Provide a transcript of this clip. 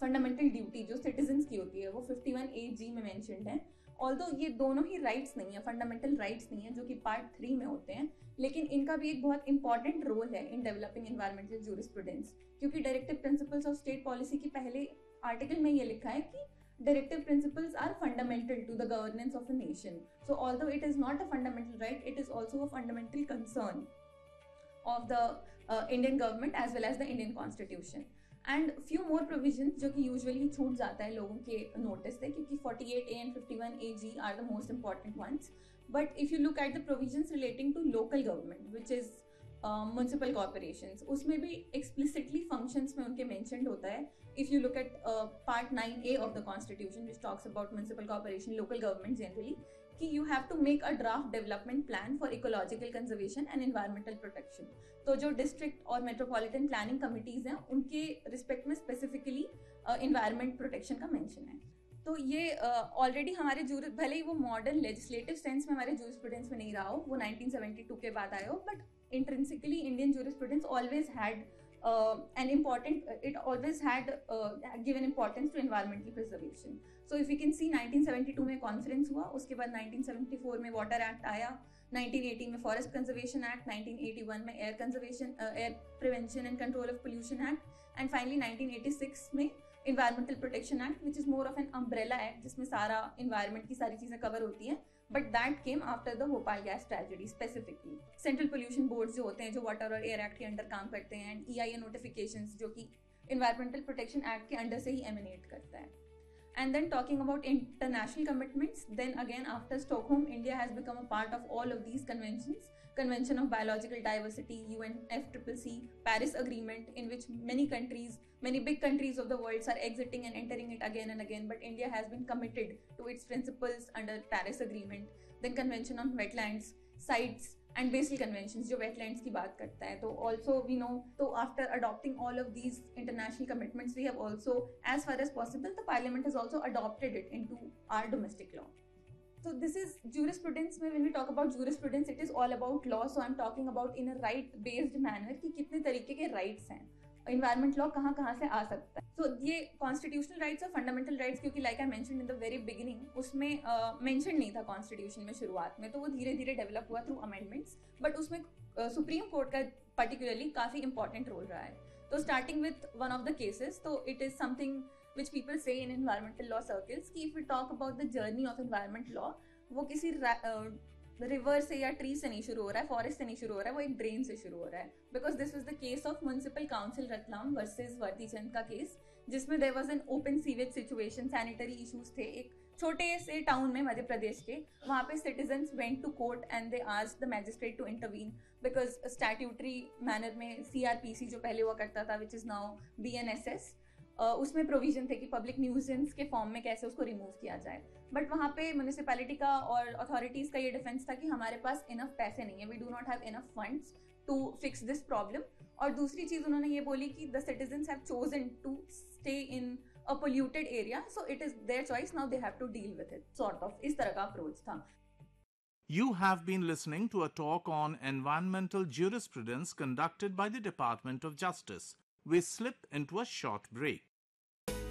Fundamental duty जो citizens की होती है वो 51A(g) में मेंशन्ड है। ऑल्दो ये दोनों ही राइट्स नहीं है, फंडामेंटल राइट्स नहीं है, जो कि पार्ट 3 में होते हैं, लेकिन इनका भी एक बहुत इंपॉर्टेंट रोल है इन डेवलपिंग एनवायरमेंटल ज्यूरिस्प्रूडेंस, क्योंकि directive principles of state policy की पहले आर्टिकल में ये लिखा है कि directive principles are fundamental to the governance of a nation. So although it is not a fundamental right, it is also a fundamental concern of the Indian government as well as the Indian constitution. And few more provisions जो कि usually छूट जाता है लोगों के notice से, क्योंकि 48A and 51AG are the most important ones. But if you look at the provisions relating to local government, which is municipal corporations, उसमें भी एक्सप्लिसिटली फंक्शंस में उनके मेंशन्ड होता है। If you look at part 9A of the constitution which talks about municipal corporation, local government generally, कि you have to make a draft development plan for ecological conservation and environmental protection. तो जो district और metropolitan planning committees हैं उनके respect में specifically environment protection का mention है। तो ये ऑलरेडी हमारे भले ही वो मॉडर्न लेजिस्लेटिव सेंस में हमारे जूरिस्प्रूडेंस में नहीं रहा हो, वो 1972 के बाद आया हो, but intrinsically Indian jurisprudence always had given importance to environmental preservation. So if you can see 1972 में कॉन्फ्रेंस हुआ, उसके बाद 1974 में वाटर एक्ट आया, 1980 में फॉरेस्ट कंजर्वेशन एक्ट, 1981 में air prevention and control of pollution act, and finally 1986 में environmental protection act, which is more of an umbrella act जिसमें सारा environment की सारी चीजें कवर होती हैं, but that came after the Bhopal gas tragedy specifically. Central pollution boards जो होते हैं, जो water और air act के अंडर काम करते हैं, and EIA notifications जो कि environmental protection act के अंडर से ही emanate करता है. And then talking about international commitments, then again after Stockholm, India has become a part of all of these conventions. Convention of Biological Diversity, UNFCCC, Paris Agreement, in which many big countries of the world are exiting and entering it again and again, but India has been committed to its principles under Paris Agreement. Then Convention on Wetlands, Sites and Basel Conventions जो wetlands की बात करता है. तो also we know, so after adopting all of these international commitments, we have also, as far as possible, the Parliament has also adopted it into our domestic law. So this is jurisprudence. When we talk about jurisprudence, it is all about law. So I'm talking about in a right-based manner कि कितने तरीके के rights हैं. Environment law कहाँ कहाँ से आ सकता है. सो ये कॉन्स्टिट्यूशनल राइट्स और फंडामेंटल राइट्स, क्योंकि like I mentioned in the very beginning, उसमें मेंशन नहीं था कॉन्स्टिट्यूशन में शुरुआत में, तो वो धीरे धीरे डेवलप हुआ थ्रू अमेंडमेंट्स, बट उसमें सुप्रीम कोर्ट का पर्टिकुलरली काफी इंपॉर्टेंट रोल रहा है. तो starting with one of the cases, तो it is something which people से इन एनवायरमेंटल लॉ सर्कल्स कि if we talk about the journey of environment law, वो किसी रिवर से या ट्री से नहीं शुरू हो रहा है, फॉरेस्ट से नहीं शुरू हो रहा है, वो एक ड्रेन से शुरू हो रहा है. Because this was the case of municipal council Ratlam versus वर्दीचंद का केस, जिसमें there was an open sewage situation, sanitary issues थे एक छोटे से टाउन में मध्य प्रदेश के. वहां पे citizens went to court and they asked the magistrate to intervene, because statutory manner में CRPC जो पहले हुआ करता था, विच इज नाउ BNSS, उसमें प्रोविजन थे कि पब्लिक न्यूजेंस के फॉर्म में कैसे उसको रिमूव किया जाए. बट वहाँ पे म्यूनिसिपैलिटी का और अथॉरिटीज का ये डिफेंस था कि हमारे पास इनफ पैसे नहीं है, we do not have enough funds to fix this problem. और दूसरी चीज उन्होंने ये बोली कि the citizens have chosen to stay in a polluted area, so it is their choice, now they have to deal with it, sort of इस तरह का अप्रोच था. You have been listening to a talk on environmental jurisprudence conducted by the Department of Justice. We slip into a short break.